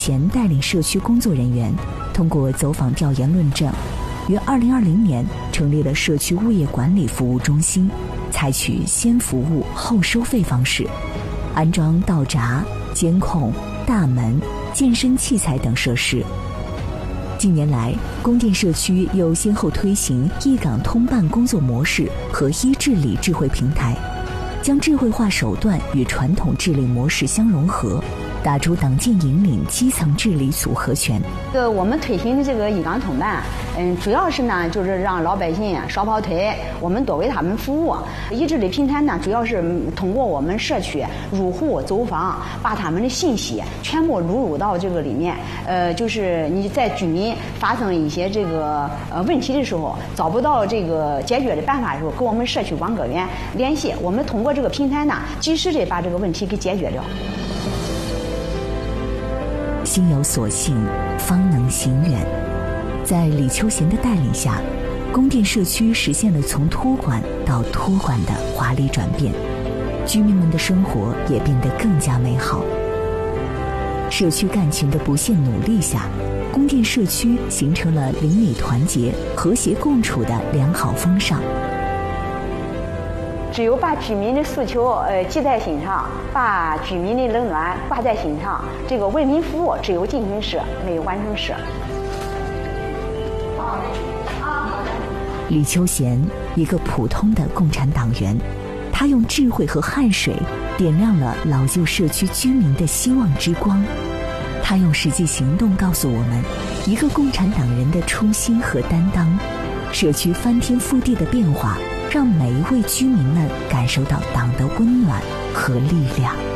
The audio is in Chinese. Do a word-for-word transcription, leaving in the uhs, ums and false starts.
前带领社区工作人员通过走访调研论证，于二零二零年成立了社区物业管理服务中心，采取先服务后收费方式，安装道闸、监控、大门、健身器材等设施。近年来，宫殿社区又先后推行一岗通办工作模式和一治理智慧平台，将智慧化手段与传统治理模式相融合，打出党建引领基层治理组合拳。 这个我们推行的这个一岗通办，嗯，主要是呢，就是让老百姓少跑腿，我们多为他们服务。一治理平台呢，主要是通过我们社区入户走访，把他们的信息全部录入到这个里面。呃，就是你在居民发生一些这个呃问题的时候，找不到这个解决的办法的时候，跟我们社区网格员联系，我们通过这个平台呢，及时的把这个问题给解决了。 心有所信，方能行远。在李秋贤的带领下，宫殿社区实现了从托管到托管的华丽转变，居民们的生活也变得更加美好。社区干群的不懈努力下，宫殿社区形成了邻里团结、和谐共处的良好风尚。 只有把居民的诉求呃记在心上，把居民的冷暖挂在心上，这个为民服务只有进行式，没有完成式。 李秋贤，一个普通的共产党员，他用智慧和汗水点亮了老旧社区居民的希望之光。他用实际行动告诉我们，一个共产党人的初心和担当。社区翻天覆地的变化，让每一位居民们感受到党的温暖和力量。